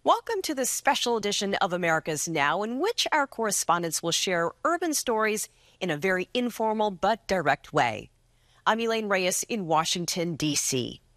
Welcome to this special edition of America's Now, in which our correspondents will share urban stories in a very informal but direct way. I'm Elaine Reyes in Washington, D.C.